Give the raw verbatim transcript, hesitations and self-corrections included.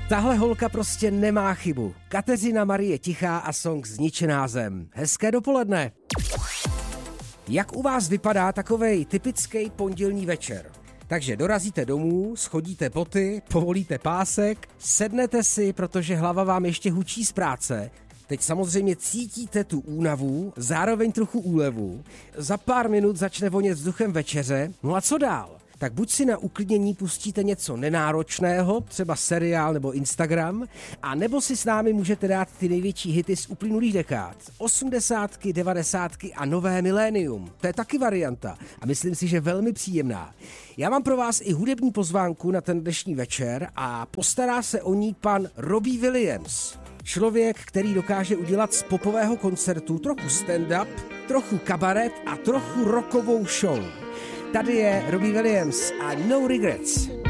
Tahle holka prostě nemá chybu. Kateřina Marie Tichá a song Zničená zem. Hezké dopoledne. Jak u vás vypadá takovej typický pondělní večer? Takže dorazíte domů, schodíte boty, povolíte pásek, sednete si, protože hlava vám ještě hučí z práce. Teď samozřejmě cítíte tu únavu, zároveň trochu úlevu. Za pár minut začne vonět vzduchem večeře. No a co dál? Tak buď si na uklidnění pustíte něco nenáročného, třeba seriál nebo Instagram, a nebo si s námi můžete dát ty největší hity z uplynulých dekád. osmdesátky, devadesátky a nové milénium. To je taky varianta a myslím si, že velmi příjemná. Já mám pro vás i hudební pozvánku na ten dnešní večer a postará se o ní pan Robbie Williams. Člověk, který dokáže udělat z popového koncertu trochu stand-up, trochu kabaret a trochu rockovou show. Tady je Robbie Williams a No Regrets.